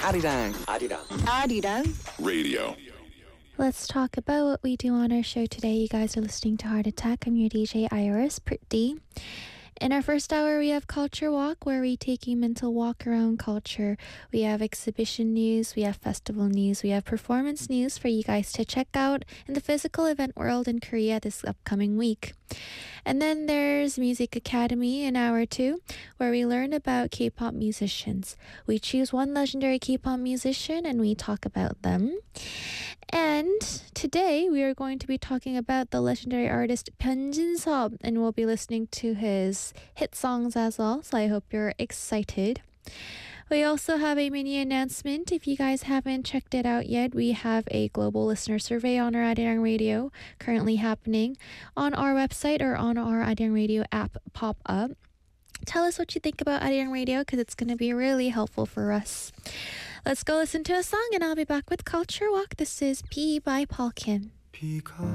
Arirang. Arirang Radio. Let's talk about what we do on our show today. You guys are listening to Heart Attack. I'm your DJ Iris Pretty. In our first hour, we have Culture Walk, where we take a mental walk around culture. We have exhibition news, we have festival news, we have performance news for you guys to check out in the physical event world in Korea this upcoming week. And then there's Music Academy in hour 2, where we learn about K-pop musicians. We choose one legendary K-pop musician and we talk about them. And today we are going to be talking about the legendary artist Byun Jin-sub, and we'll be listening to his hit songs as well, so I hope you're excited. We also have a mini announcement. If you guys haven't checked it out yet, we have a global listener survey on our Arirang Radio currently happening on our website or on our Arirang Radio app pop up. Tell us what you think about Arirang Radio, because it's going to be really helpful for us. Let's go listen to a song and I'll be back with Culture Walk. This is P by Paul Kim.